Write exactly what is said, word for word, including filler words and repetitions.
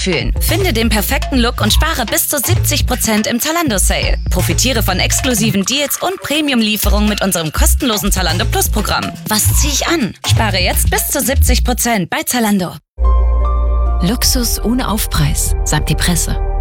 fühlen. Finde den perfekten Look und spare bis zu siebzig Prozent im Zalando-Sale. Profitiere von exklusiven Deals und Premium-Lieferungen mit unserem kostenlosen Zalando Plus-Programm. Was ziehe ich an? Spare jetzt bis zu siebzig Prozent bei Zalando. Luxus ohne Aufpreis, sagt die Presse.